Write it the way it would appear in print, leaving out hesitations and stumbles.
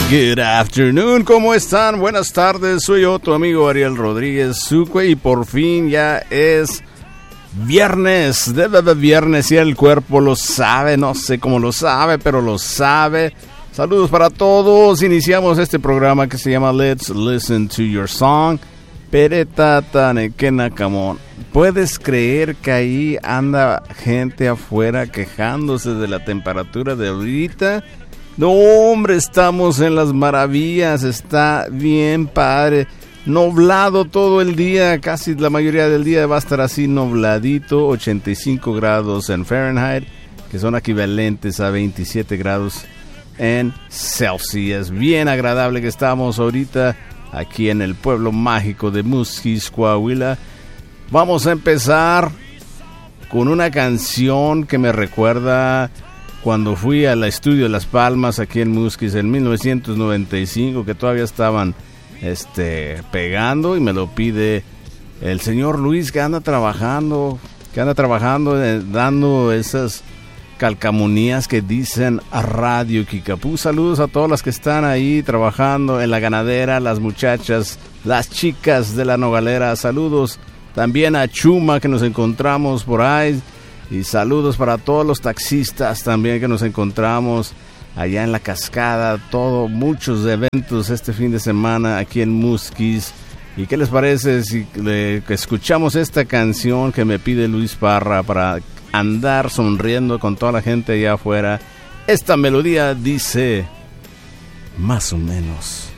Good afternoon, ¿cómo están? Buenas tardes, soy yo, tu amigo Ariel Rodríguez Sucue, y por fin ya es viernes, viernes, y el cuerpo lo sabe, no sé cómo lo sabe, pero lo sabe. Saludos para todos, iniciamos este programa que se llama Let's Listen to Your Song. Pereta Tanekena Camón. ¿Puedes creer que ahí anda gente afuera quejándose de la temperatura de ahorita? No, hombre, estamos en las maravillas, está bien padre, nublado todo el día, casi la mayoría del día va a estar así nubladito, 85 grados en Fahrenheit, que son equivalentes a 27 grados en Celsius. Bien agradable que estamos ahorita aquí en el pueblo mágico de Musquis, Coahuila. Vamos a empezar con una canción que me recuerda cuando fui al estudio de Las Palmas aquí en Musquis en 1995, que todavía estaban pegando, y me lo pide el señor Luis, que anda trabajando, dando esas calcamonías que dicen a Radio Kikapú. Saludos a todas las que están ahí trabajando en la ganadera, las muchachas, las chicas de la Nogalera. Saludos también a Chuma, que nos encontramos por ahí. Y saludos para todos los taxistas también que nos encontramos allá en la Cascada. Muchos eventos este fin de semana aquí en Musquis. ¿Y qué les parece si escuchamos esta canción que me pide Luis Parra para andar sonriendo con toda la gente allá afuera? Esta melodía dice más o menos.